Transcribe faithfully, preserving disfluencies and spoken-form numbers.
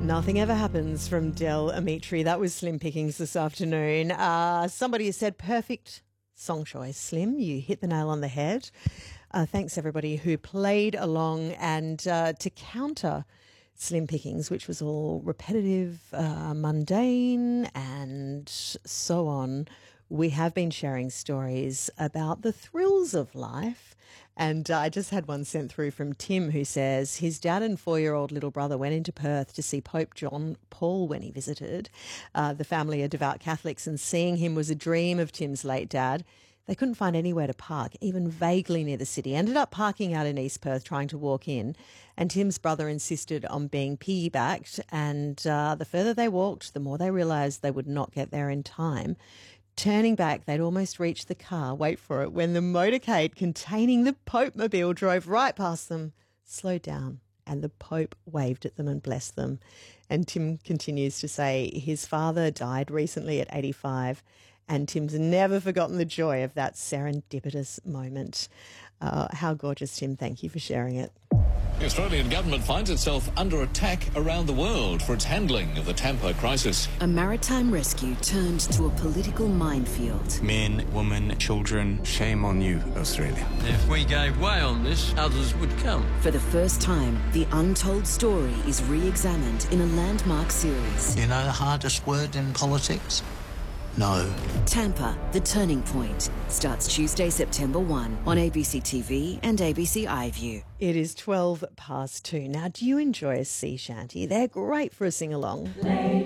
Nothing ever happens from Del Amitri. That was Slim Pickings this afternoon. Uh, somebody has said perfect song choice, Slim. You hit the nail on the head. Uh, thanks everybody who played along, and uh, to counter Slim Pickings, which was all repetitive, uh, mundane and so on, we have been sharing stories about the thrills of life. And uh, I just had one sent through from Tim, who says his dad and four-year-old little brother went into Perth to see Pope John Paul when he visited. Uh, the family are devout Catholics, and seeing him was a dream of Tim's late dad. They couldn't find anywhere to park, even vaguely near the city. Ended up parking out in East Perth, trying to walk in. And Tim's brother insisted on being piggybacked. And uh, the further they walked, the more they realised they would not get there in time. Turning back, they'd almost reached the car, wait for it, when the motorcade containing the Pope-mobile drove right past them, slowed down, and the Pope waved at them and blessed them. And Tim continues to say his father died recently at eighty-five, and Tim's never forgotten the joy of that serendipitous moment. Uh, how gorgeous, Tim. Thank you for sharing it. The Australian government finds itself under attack around the world for its handling of the Tampa crisis. A maritime rescue turned to a political minefield. Men, women, children, shame on you, Australia. If we gave way on this, others would come. For the first time, the untold story is re-examined in a landmark series. You know the hardest word in politics? No. Tampa, The Turning Point, starts Tuesday, September first on A B C T V and A B C iView. It is twelve past two. Now, do you enjoy a sea shanty? They're great for a sing-along.